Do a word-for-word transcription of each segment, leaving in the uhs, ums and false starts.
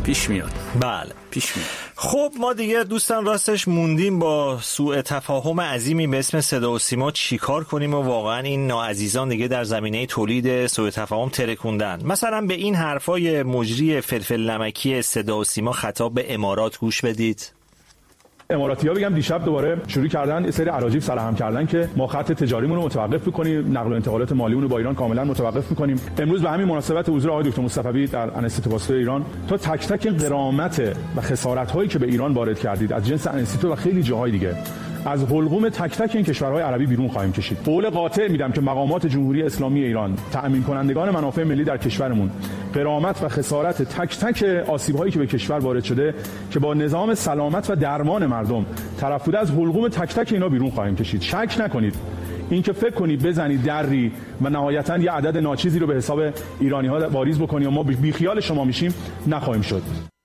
پیش میاد. بله پیش میاد. خب ما دیگه دوستان راستش موندیم با سوء تفاهم عظیمی به اسم صدا و سیما چیکار کنیم و واقعا این ناعزیزان دیگه در زمینه تولید سوء تفاهم ترکوندن. مثلا به این حرفای مجری فلفل نمکی صدا و سیما خطاب به امارات گوش بدید. اماراتی‌ها بگم دیشب دوباره شروع کردن یه سری اراجیف سرهم کردن که ما خط تجاریمون رو متوقف می‌کنیم، نقل و انتقالات مالیمون رو با ایران کاملا متوقف می‌کنیم. امروز به همین مناسبت حضور آقای دکتر مصطفی در انستیتو پاستور ایران تا تک تک غرامت و خسارت‌هایی که به ایران وارد کردید از جنس انستیتو و خیلی جاهای دیگه از حلقوم تک تک این کشورهای عربی بیرون خواهیم کشید. قول قاطع میدم که مقامات جمهوری اسلامی ایران، تأمین کنندگان منافع ملی در کشورمون، غرامت و خسارت تک تک آسیب‌هایی که به کشور وارد شده که با نظام سلامت و درمان مردم طرف بوده از حلقوم تک تک اینا بیرون خواهیم کشید. شک نکنید. این که فکر کنید بزنید دری و نهایتاً یه عدد ناچیزی رو به حساب ایرانی‌ها واریز بکنید و ما بیخیال شما میشیم، نخواهیم شد.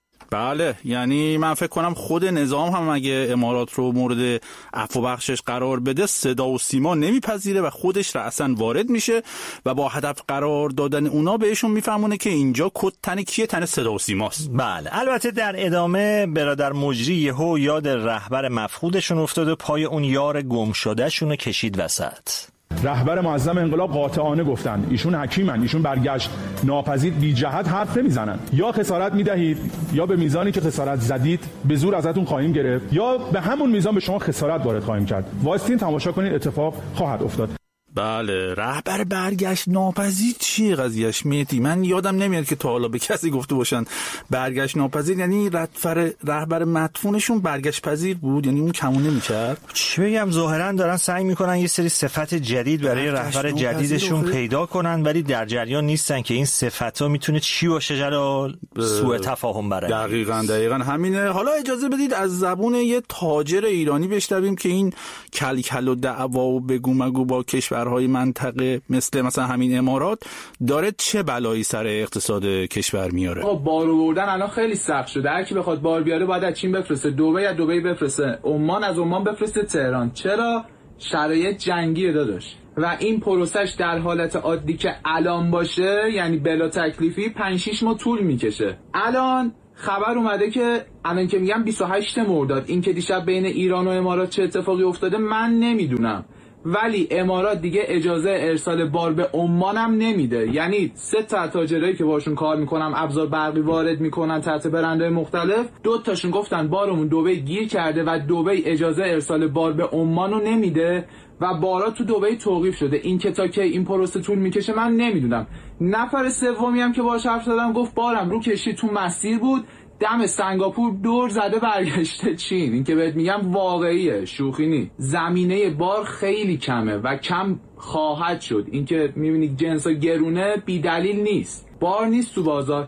بله، یعنی من فکر کنم خود نظام هم اگه امارات رو مورد عفو بخشش قرار بده صدا و سیما نمیپذیره و خودش را اصلا وارد میشه و با هدف قرار دادن اونا بهشون میفهمونه که اینجا کد تن کیه؟ تن صدا و سیماست. بله، البته در ادامه برادر مجری یهو یاد رهبر مفقودشون افتاد و پای اون یار گم شده شونو کشید وسط. رهبر معظم انقلاب قاطعانه گفتن ایشون حکیمن، ایشون برگشت ناپذیر بی جهت حرف نمیزنن. یا خسارت میدهید یا به میزانی که خسارت زدید به زور ازتون خواهیم گرفت یا به همون میزان به شما خسارت وارد خواهیم کرد. وایسین تماشا کنین اتفاق خواهد افتاد. بله، رهبر برگشت ناپذیر چیه قضیهش میتی؟ من یادم نمیاد که تا حالا به کسی گفته باشن برگشت ناپذیر. یعنی رهبر رهبر مدفونشون برگشت پذیر بود، یعنی اون کمونه میکرد. چی بگم، ظاهرا دارن سعی میکنن یه سری صفت جدید برای رهبر جدیدشون پیدا کنن ولی در جریان نیستن که این صفتا میتونه چی باشه جلال سوء تفاهم برای. دقیقاً دقیقاً همینه. حالا اجازه بدید از زبون یه تاجر ایرانی بشنویم که این کلکل و دعوا و بگو مگو با کشور های منطقه مثل مثلا همین امارات داره چه بلایی سر اقتصاد کشور میاره. بار آوردن الان خیلی سخت شده. هر کی بخواد بار بیاره باید از چین بفرسته، دبی از دبی بفرسته، عمان از عمان بفرسته تهران. چرا؟ شرایط جنگی داداش. و این پروسش در حالت عادی که الان باشه، یعنی بلا تکلیفی، پنج شش ماه طول میکشه. الان خبر اومده که الان که میگم بیست و هشتم مرداد، این که دیشب بین ایران و امارات چه اتفاقی افتاده من نمیدونم، ولی امارات دیگه اجازه ارسال بار به عمان هم نمیده. یعنی سه تا تاجرایی که باشون کار میکنم ابزار برقی وارد میکنن تحت برندهای مختلف، دو تاشون گفتن بارمون دبی گیر کرده و دبی اجازه ارسال بار به عمان رو نمیده و بارا تو دبی توقیف شده. این که تا که این پروسه طول میکشه من نمیدونم. نفر سومی هم که باهاش حرف زدم گفت بارم رو کشتی تو مسیر بود، دم سنگاپور دور زده برگشته چین. این که بهت میگم واقعیه، شوخی نیست. زمینه بار خیلی کمه و کم خواهد شد. این که میبینید جنسا گرونه بی دلیل نیست، بار نیست تو بازار.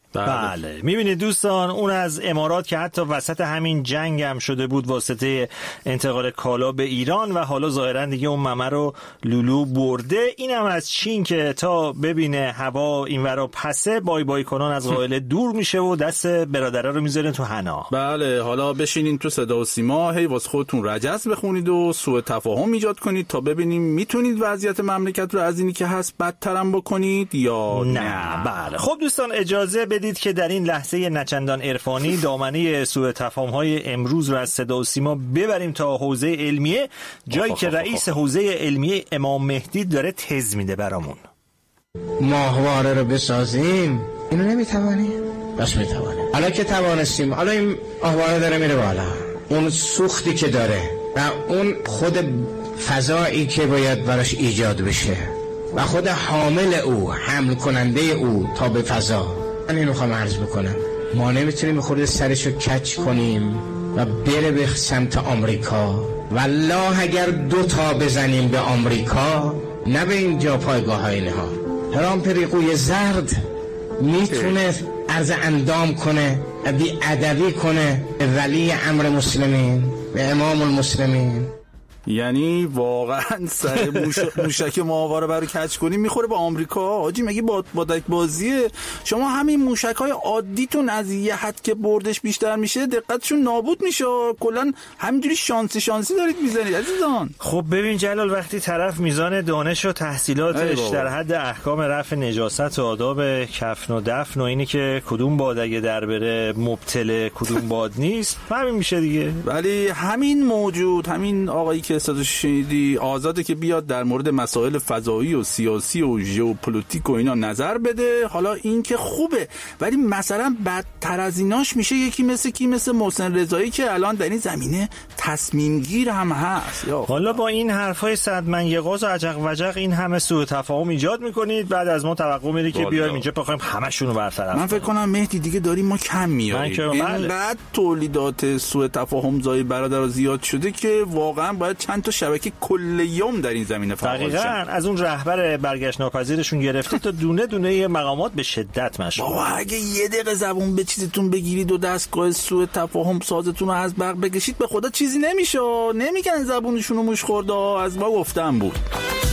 بله میبینید دوستان، اون از امارات که حتی وسط همین جنگ هم شده بود واسطه انتقال کالا به ایران و حالا ظاهرا دیگه اون ممه رو لولو برده. اینم از چین که تا ببینه هوا اینورا پسه بای بای کنان از قائله دور میشه و دست برادرها رو میذارن تو حنا. بله، حالا بشینین تو صدا و سیما هی واسه خودتون رجز بخونید و سوء تفاهم ایجاد کنید تا ببینیم میتونید وضعیت مملکت رو از اینی که هست بدترم بکنید یا نه. نه. بله خب دوستان اجازه بدید که در این لحظه نچندان عرفانی دامنه سوء تفاهم‌های امروز رو از صدا و سیما ببریم تا حوزه علمیه، جایی که رئیس حوزه علمیه امام مهدی داره تز میده برامون. ماهواره رو بسازیم، اینو نمیتوانیم؟ بس میتوانیم. حالا که توانستیم، حالا این ماهواره داره میره بالا، اون سوختی که داره و اون خود فضایی که باید براش ایجاد بشه و خود حامل او، حمل کننده او تا به فضا، من اینو خواهم عرض بکنم، ما نمیتونیم خود سرشو کچ کنیم و بره به سمت آمریکا. والله اگر دو تا بزنیم به آمریکا، نه به اینجا پایگاه های اینها، هرام پریقوی زرد میتونه عرض اندام کنه، بی ادبی کنه به ولی امر مسلمین، به امام المسلمین. یعنی واقعا سر موش... موشک ماهواره برای کج کنیم میخوره به آمریکا. حاجی مگه با بادک بازیه؟ شما همین موشک‌های عادیتون از یه حد که بردش بیشتر میشه دقتشون نابود میشه. کلا همینجوری شانسی شانسی دارید میزنید عزیزان. خب ببین جلال، وقتی طرف میزان دانش و تحصیلاتش در حد احکام رفع نجاست و آداب کفن و دفن و اینی که کدوم باد اگه در بره مبتل کدوم باد نیست، همین میشه دیگه. ولی همین موجود، همین آقایی که صداش شنیدی آزاده که بیاد در مورد مسائل فضایی و سیاسی و ژئوپلیتیک و اینا نظر بده. حالا این که خوبه، ولی مثلا بدتر از ایناش میشه یکی مثل کی مثل محسن رضایی که الان در این زمینه تصمیم گیر هم هست. حالا با این حرفای صد من یغاز و عجق وجق این همه سوء تفاهم ایجاد میکنید، بعد از ما توقع میری که بیایم اینجا بخوایم همشون رو برطرف کنیم. من فکر کنم مهدی دیگه داریم ما کم میاریم. اینقدر تولیدات سوء تفاهم زای برادر زیاد شده که واقعا باید چند تا شبکه کل یوم در این زمینه فعال دقیقاً از اون رهبر برگشت ناپذیرشون گرفته تا دونه دونه مقامات به شدت مشغول. بابا اگه یه دقیقه زبون به چیزتون بگیرید و دستگاه سوء تفاهم سازتون رو از برق بکشید به خدا چیزی نمیشه. نمیگن زبونشون رو موش خورده، از ما گفتم بود.